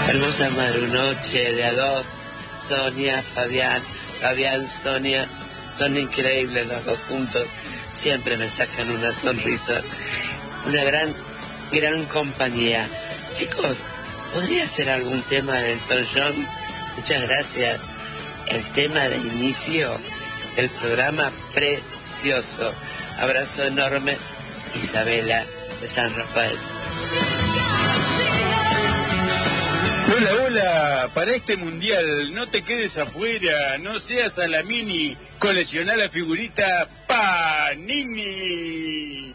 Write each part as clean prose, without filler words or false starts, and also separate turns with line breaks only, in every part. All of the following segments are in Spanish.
Hermosa madrunoche de a dos, Sonia, Fabián, Sonia, son increíbles los dos juntos, siempre me sacan una sonrisa, una gran compañía. Chicos, ¿podría ser algún tema de Elton John? Muchas gracias. El tema de inicio del programa precioso. Abrazo enorme, Isabela de San Rafael.
Hola, hola, para este mundial no te quedes afuera, no seas a la mini, colecciona la figurita Panini.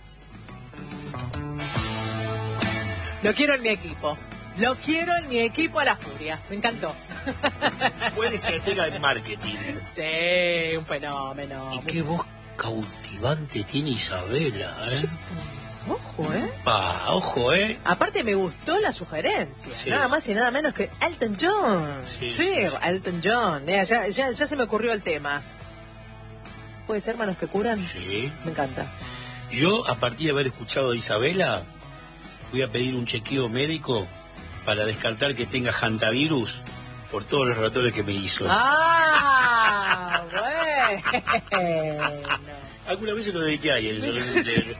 Lo quiero en mi equipo, a la furia, me encantó.
Buena estratega de marketing.
Sí, un fenómeno.
Y qué voz cautivante tiene Isabela, ¿eh?
Sí. Ojo,
ojo,
Aparte me gustó la sugerencia, sí. Nada más y nada menos que Elton John. Sí, Elton John. Ya se me ocurrió el tema. ¿Puede ser Manos que Curan?
Sí.
Me encanta.
Yo, a partir de haber escuchado a Isabela, voy a pedir un chequeo médico para descartar que tenga hantavirus por todos los ratones que me hizo.
¡Ah! Bueno.
Alguna vez se lo dediqué a él.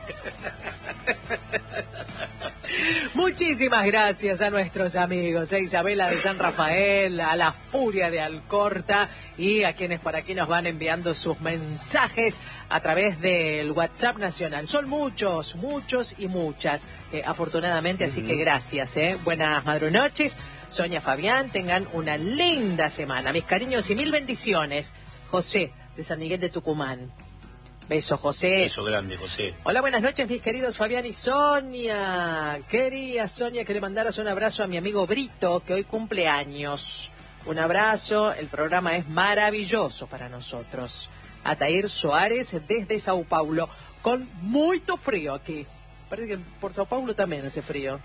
Muchísimas gracias a nuestros amigos, a Isabela de San Rafael, a la Furia de Alcorta y a quienes por aquí nos van enviando sus mensajes a través del WhatsApp nacional. Son muchos y muchas, afortunadamente, así que gracias. Buenas madrunoches, Sonia, Fabián, tengan una linda semana. Mis cariños y mil bendiciones. José, de San Miguel de Tucumán. Beso, José.
Beso grande, José.
Hola, buenas noches, mis queridos Fabián y Sonia. Quería, Sonia, que le mandaras un abrazo a mi amigo Brito, que hoy cumple años. Un abrazo, el programa es maravilloso para nosotros. Atair Soares, desde Sao Paulo, con mucho frío aquí. Parece que por Sao Paulo también hace frío.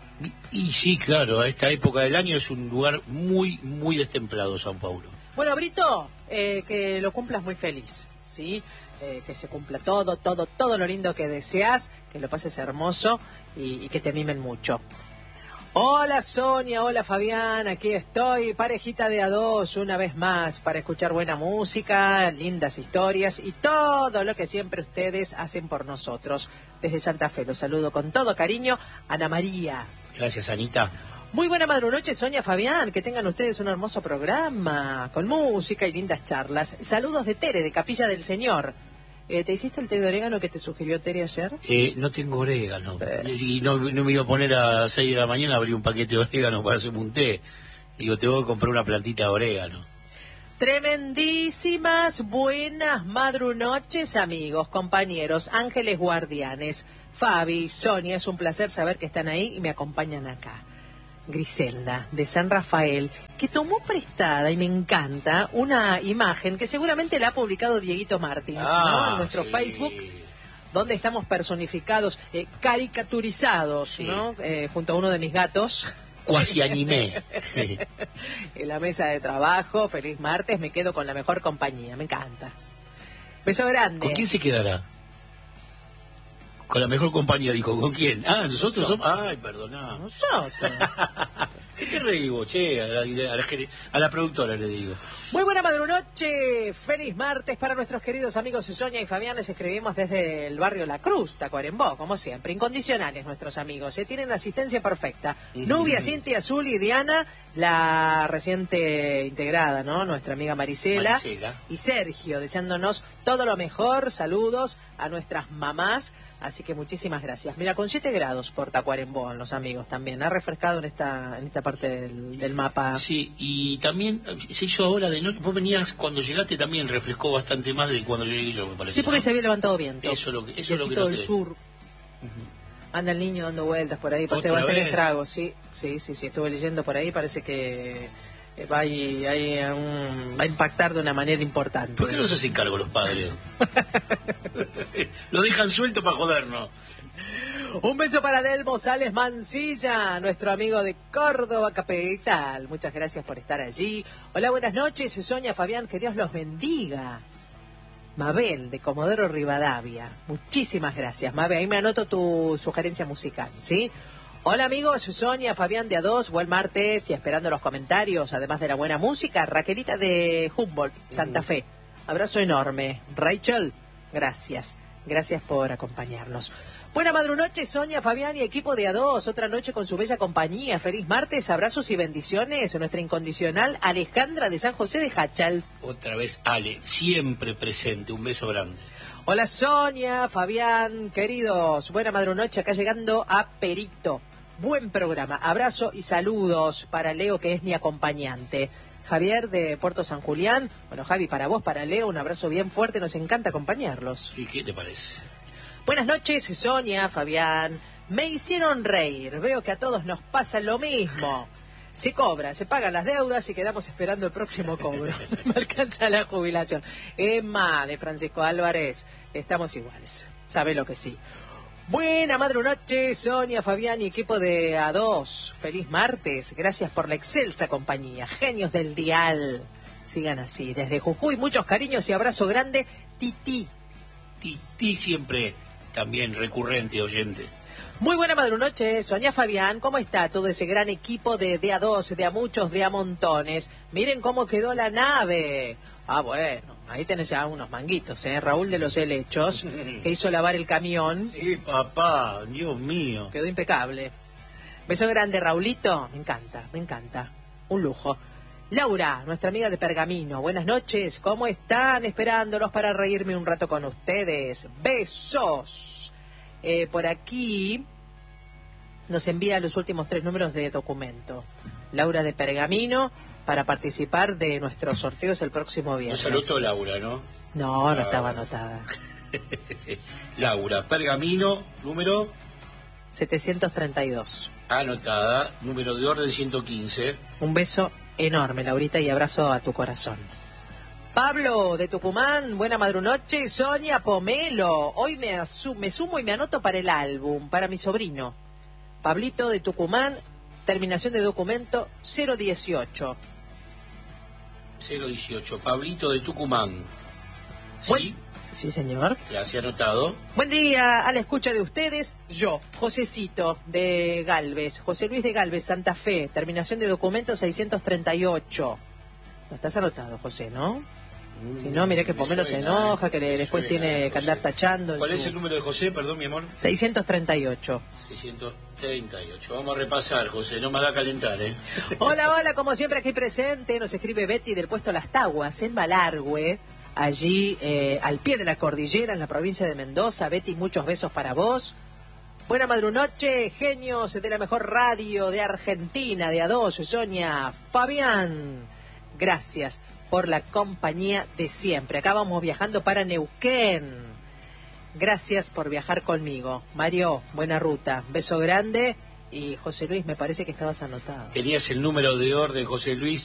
Y sí, claro, a esta época del año es un lugar muy destemplado, Sao Paulo.
Bueno, Brito, que lo cumplas muy feliz, ¿sí? Que se cumpla todo lo lindo que deseas, que lo pases hermoso y que te mimen mucho. Hola Sonia, hola Fabián, aquí estoy, parejita de a dos, una vez más, para escuchar buena música, lindas historias y todo lo que siempre ustedes hacen por nosotros. Desde Santa Fe los saludo con todo cariño, Ana María.
Gracias, Anita.
Muy buena madrunoche, Sonia, Fabián, que tengan ustedes un hermoso programa, con música y lindas charlas. Saludos de Tere, de Capilla del Señor. ¿Te hiciste el té de orégano que te sugirió Tere ayer?
No tengo orégano. Y no me iba a poner a las 6 de la mañana a abrir un paquete de orégano para hacerme un té. Digo, tengo que comprar una plantita de orégano.
Tremendísimas, buenas madrunoches, amigos, compañeros, ángeles guardianes. Fabi, Sonia, es un placer saber que están ahí y me acompañan acá. Griselda, de San Rafael, que tomó prestada, y me encanta, una imagen que seguramente la ha publicado Dieguito Martins, ¿no? En nuestro Facebook, donde estamos personificados, caricaturizados, sí. ¿No? Junto a uno de mis gatos.
Cuasi animé.
En la mesa de trabajo, feliz martes, me quedo con la mejor compañía, me encanta. Beso grande.
¿Con quién se quedará? Con la mejor compañía, dijo. ¿Con quién? Nosotros somos... Ay, perdoná.
Nosotros.
¿Qué te reí, che? A la productora le digo.
Muy buena madrunoche, feliz martes para nuestros queridos amigos Sonia y Fabián. Les escribimos desde el barrio La Cruz, Tacuarembó, como siempre. Incondicionales nuestros amigos, tienen asistencia perfecta. Nubia, Cintia, Azul y Diana, la reciente integrada, ¿no? Nuestra amiga Marisela. Y Sergio, deseándonos todo lo mejor. Saludos a nuestras mamás. Así que muchísimas gracias. Mira, con 7 grados por Tacuarembó, los amigos también. Ha refrescado en esta parte del mapa.
Sí, y también se hizo ahora de noche. Vos venías, cuando llegaste también refrescó bastante más de cuando llegué yo, me parece.
Sí, porque se había levantado viento.
Eso es lo que
todo
noté.
el sur. Anda el niño dando vueltas por ahí, parece que va a hacer estragos. Sí, estuve leyendo por ahí, parece que va a impactar de una manera importante.
¿Por qué no se hacen cargo los padres? Lo dejan suelto para jodernos.
Un beso para Delmo Sales Mancilla, nuestro amigo de Córdoba Capital. Muchas gracias por estar allí. Hola, buenas noches, Sonia, Fabián, que Dios los bendiga. Mabel, de Comodoro Rivadavia. Muchísimas gracias, Mabel. Ahí me anoto tu sugerencia musical, ¿sí? Hola amigos, Sonia, Fabián de A2, buen martes y esperando los comentarios, además de la buena música, Raquelita de Humboldt, Santa Fe. Abrazo enorme. Rachel, gracias. Gracias por acompañarnos. Buena madrunoche, Sonia, Fabián y equipo de A2. Otra noche con su bella compañía. Feliz martes, abrazos y bendiciones. Nuestra incondicional Alejandra de San José de Hachal.
Otra vez Ale, siempre presente. Un beso grande.
Hola Sonia, Fabián, queridos. Buena madrunoche, acá llegando a Perito. Buen programa. Abrazo y saludos para Leo, que es mi acompañante. Javier de Puerto San Julián. Bueno, Javi, para vos, para Leo, un abrazo bien fuerte. Nos encanta acompañarlos.
¿Y qué te parece?
Buenas noches, Sonia, Fabián. Me hicieron reír. Veo que a todos nos pasa lo mismo. Se cobra, se pagan las deudas y quedamos esperando el próximo cobro. No me alcanza la jubilación. Emma, de Francisco Álvarez, estamos iguales. Sabe lo que sí. Buena madrunoche, Sonia, Fabián y equipo de A2. Feliz martes. Gracias por la excelsa compañía. Genios del dial. Sigan así. Desde Jujuy, muchos cariños y abrazo grande. Titi.
Titi siempre también recurrente oyente.
Muy buena madrunoche, Sonia, Fabián. ¿Cómo está todo ese gran equipo de A2, de a muchos, de a montones? Miren cómo quedó la nave. Ah, bueno, ahí tenés ya unos manguitos, Raúl de los Helechos, que hizo lavar el camión.
Sí, papá, Dios mío.
Quedó impecable. Beso grande, Raulito. Me encanta. Un lujo. Laura, nuestra amiga de Pergamino. Buenas noches, ¿cómo están? Esperándolos para reírme un rato con ustedes. Besos. Por aquí nos envía los últimos 3 números de documento. Laura de Pergamino, para participar de nuestros sorteos el próximo viernes.
No se anotó Laura, ¿no?
No estaba anotada.
Laura, Pergamino, número
732.
Anotada, número de orden 115.
Un beso enorme, Laurita, y abrazo a tu corazón. Pablo de Tucumán, buena madrunoche. Sonia Pomelo, hoy me sumo y me anoto para el álbum, para mi sobrino. Pablito de Tucumán, terminación de documento 018.
018, Pablito de Tucumán. ¿Sí?
Sí, señor.
Gracias, anotado.
Buen día, a la escucha de ustedes, yo, Josecito de Galvez, José Luis de Galvez, Santa Fe, terminación de documento 638. No estás anotado, José, ¿no? Si no, mirá que Pomelo se enoja, que después tiene que andar tachando.
¿Cuál es el número de José, perdón, mi amor?
638.
638. Vamos a repasar, José, no me haga calentar,
Hola, como siempre aquí presente, nos escribe Betty del puesto Las Taguas, en Malargüe, allí al pie de la cordillera, en la provincia de Mendoza. Betty, muchos besos para vos. Buena madrunoche, genios de la mejor radio de Argentina, de A2, Sonia, Fabián. Gracias por la compañía de siempre. Acá vamos viajando para Neuquén. Gracias por viajar conmigo. Mario, buena ruta. Beso grande. Y José Luis, me parece que estabas anotado.
Tenías el número de orden, José Luis,